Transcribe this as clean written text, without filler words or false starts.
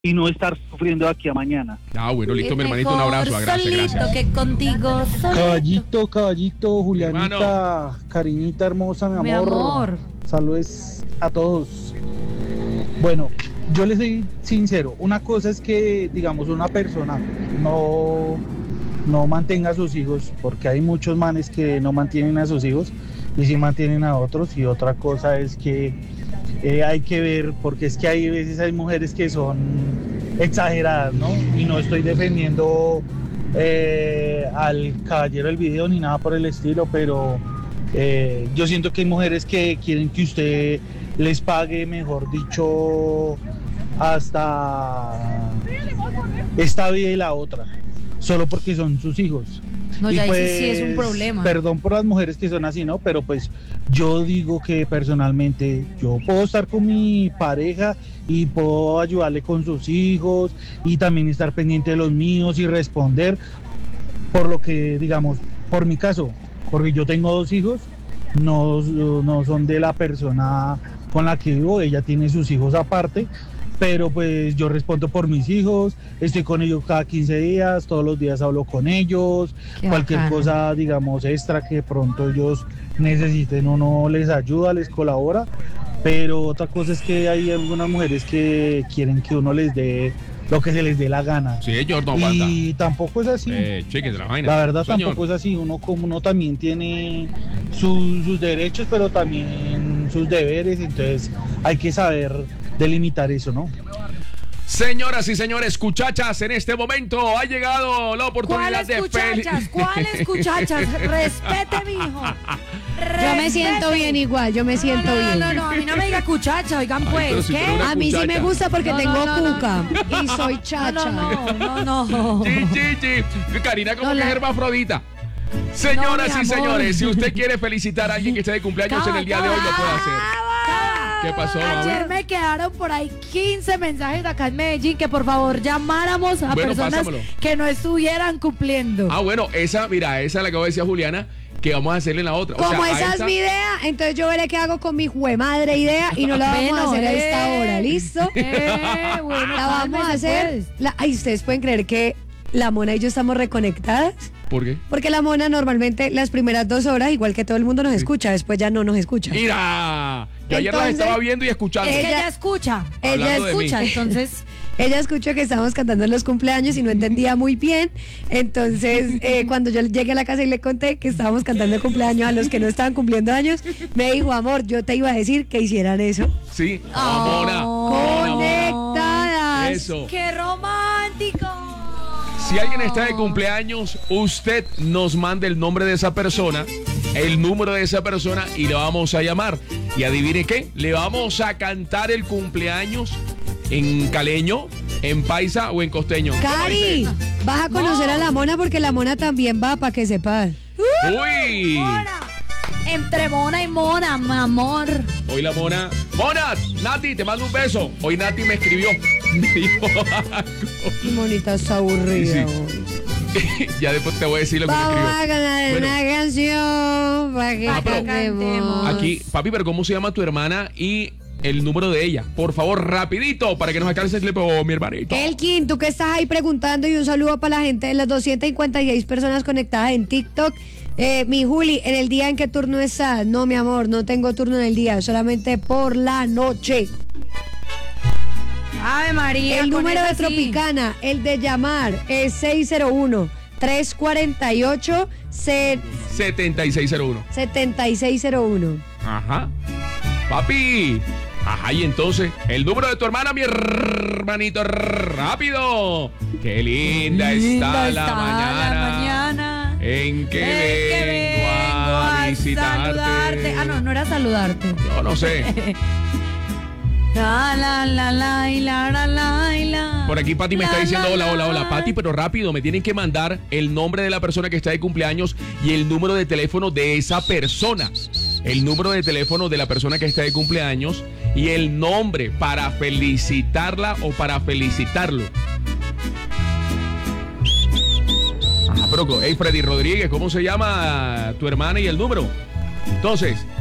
y no estar sufriendo de aquí a mañana. Ah, bueno, listo, mi hermanito, un abrazo. Gracias. Que contigo Caballito, Julianita, hermano. cariñita hermosa, Mi amor. Saludos a todos. Bueno, yo les soy sincero, una cosa es que, digamos, una persona no mantenga a sus hijos, porque hay muchos manes que no mantienen a sus hijos y sí mantienen a otros, y otra cosa es que hay que ver, porque es que hay veces hay mujeres que son exageradas, ¿no? Y no estoy defendiendo al caballero del video ni nada por el estilo, pero yo siento que hay mujeres que quieren que usted les pague, mejor dicho, hasta esta vida y la otra, solo porque son sus hijos. No, Y ya pues, ese sí es un problema. Perdón por las mujeres que son así, ¿no? Pero pues yo digo que personalmente yo puedo estar con mi pareja y puedo ayudarle con sus hijos y también estar pendiente de los míos y responder por lo que, digamos, por mi caso, porque yo tengo 2 hijos, no son de la persona con la que vivo, ella tiene sus hijos aparte, pero pues yo respondo por mis hijos, estoy con ellos cada 15 días, todos los días hablo con ellos, Qué cualquier bacano. cosa, digamos, extra que pronto ellos necesiten, uno les ayuda, les colabora, pero otra cosa es que hay algunas mujeres que quieren que uno les dé lo que se les dé la gana. Sí, George, no aguanta. Y tampoco es así. Cheque de la vaina. La verdad Señor. tampoco es así, uno también tiene sus derechos, pero también sus deberes, entonces hay que saber delimitar eso, ¿no? Señoras y señores, cuchachas, en este momento ha llegado la oportunidad ¿Cuáles cuchachas? ¿Cuáles cuchachas? Respete, mijo. Yo me siento bien igual, yo me siento bien. No, a mí no me diga cuchacha, oigan Ay, pero pues, si ¿qué? tú eres una A mí sí me cuchacha. gusta porque No, tengo no, cuca y soy chacha. No. Chi. Karina como No, que es la- hermafrodita. Señoras No, mi y amor. señores, si usted quiere felicitar a alguien que esté de cumpleaños en el día de hoy, lo puede hacer. ¿Qué pasó, Ayer mami? me quedaron por ahí 15 mensajes de acá en Medellín que por favor llamáramos a Bueno, personas pásamelo. que no estuvieran cumpliendo. Ah, bueno, esa la acabo de decir a Juliana, que vamos a hacerle en la otra. O Como sea, a esa es mi idea, entonces yo veré qué hago con mi juemadre idea y no la vamos Bueno, a hacer a esta hora, ¿listo? Bueno, La vamos a cálmese, hacer. pues. Ay, ¿ustedes pueden creer que la Mona y yo estamos reconectadas? ¿Por qué? Porque la Mona normalmente las primeras 2 horas, igual que todo el mundo nos escucha, después ya no nos escucha. ¡Mira! Yo ayer las Entonces, estaba viendo y escuchando. Es que Ella- ella escucha. ella Hablando de mí. Escucha, entonces. Ella escuchó que estábamos cantando en los cumpleaños y no entendía muy bien. Entonces, cuando yo llegué a la casa y le conté que estábamos cantando el cumpleaños a los que no estaban cumpliendo años, me dijo, amor, yo te iba a decir que hicieran eso. Sí. Oh. Mona. Conectadas. Eso. ¡Qué romántico! Si alguien está de cumpleaños, usted nos manda el nombre de esa persona, el número de esa persona y le vamos a llamar. Y adivine qué, le vamos a cantar el cumpleaños en caleño, en paisa o en costeño. Cari, vas a conocer a la Mona porque la Mona también va, para que sepas. ¡Uy! Mona. Entre mona y mona, mi amor. Hoy la Mona. ¡Mona! Nati, te mando un beso. Hoy Nati me escribió. Me dijo Monita está aburrida. Sí. hoy. ya después te voy a decir lo que me Vamos escribió. a ganar Bueno. una canción para que Ah, pero- cantemos. Aquí, papi, pero ¿cómo se llama tu hermana y el número de ella? Por favor, rapidito, para que nos alcance el clip, mi hermanito. Elkin, tú que estás ahí preguntando y un saludo para la gente de las 256 personas conectadas en TikTok. Mi Juli, ¿en el día en qué turno estás? No, mi amor, no tengo turno en el día, solamente por la noche. Ave María. El con número esa de sí. Tropicana, el de llamar, es 601-348 7601. 7601. Ajá. Papi. Ajá, y entonces, el número de tu hermana, mi hermanito, rápido. Qué linda, está, la mañana. En que vengo a visitarte. saludarte. Ah, no era saludarte. Yo no sé. La. Por aquí Pati me está diciendo hola, Pati, pero rápido, me tienen que mandar el nombre de la persona que está de cumpleaños y el número de teléfono de esa persona. El número de teléfono de la persona que está de cumpleaños y el nombre para felicitarla o para felicitarlo. Pero, hey, Freddy Rodríguez, ¿cómo se llama tu hermana y el número? Entonces,